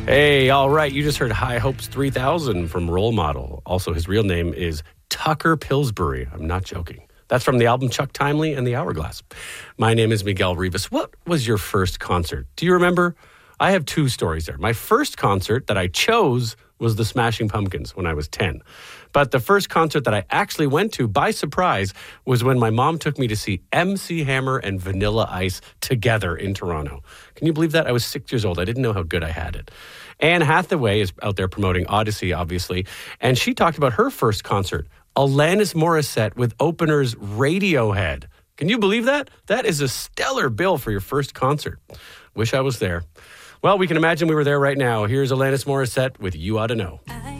Hey, all right. You just heard High Hopes 3000 from Role Model. Also, his real name is Tucker Pillsbury. I'm not joking. That's from the album Chuck Timely and the Hourglass. My name is Miguel Rivas. What was your first concert? Do you remember? I have two stories there. My first concert that I chose was the Smashing Pumpkins when I was 10. But the first concert that I actually went to by surprise was when my mom took me to see MC Hammer and Vanilla Ice together in Toronto. Can you believe that? I was 6 years old. I didn't know how good I had it. Anne Hathaway is out there promoting Odyssey, obviously, and she talked about her first concert, Alanis Morissette with openers Radiohead. Can you believe that? That is a stellar bill for your first concert. Wish I was there. Well, we can imagine we were there right now. Here's Alanis Morissette with You Oughta Know.